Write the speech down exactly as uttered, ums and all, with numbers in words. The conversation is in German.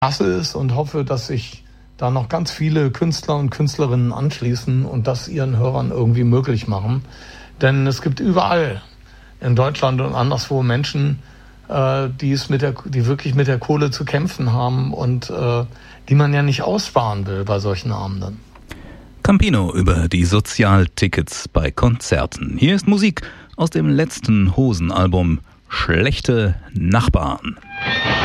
Masse ist und hoffe, dass sich da noch ganz viele Künstler und Künstlerinnen anschließen und das ihren Hörern irgendwie möglich machen. Denn es gibt überall in Deutschland und anderswo Menschen, äh, die es mit der, die wirklich mit der Kohle zu kämpfen haben und äh, die man ja nicht aussparen will bei solchen Abenden. Campino über die Sozialtickets bei Konzerten. Hier ist Musik aus dem letzten Hosen-Album Schlechte Nachbarn.